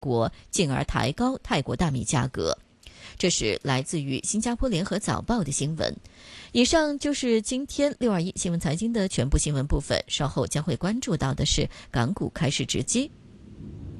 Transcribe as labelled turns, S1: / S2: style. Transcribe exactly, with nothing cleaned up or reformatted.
S1: 国，进而抬高泰国大米价格。这是来自于新加坡联合早报的新闻。以上就是今天六二一新闻财经的全部新闻部分，稍后将会关注到的是港股开市直击。